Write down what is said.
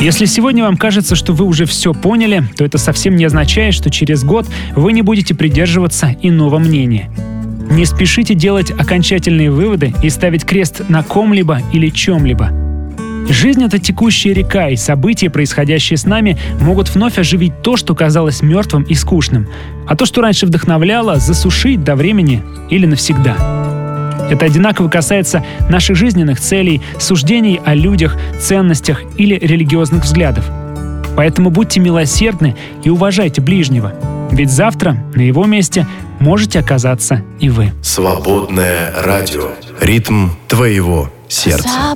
Если сегодня вам кажется, что вы уже все поняли, то это совсем не означает, что через год вы не будете придерживаться иного мнения. Не спешите делать окончательные выводы и ставить крест на ком-либо или чем-либо. Жизнь — это текущая река, и события, происходящие с нами, могут вновь оживить то, что казалось мертвым и скучным, а то, что раньше вдохновляло, засушить до времени или навсегда. Это одинаково касается наших жизненных целей, суждений о людях, ценностях или религиозных взглядов. Поэтому будьте милосердны и уважайте ближнего, ведь завтра на его месте можете оказаться и вы. Свободное радио. Ритм твоего сердца.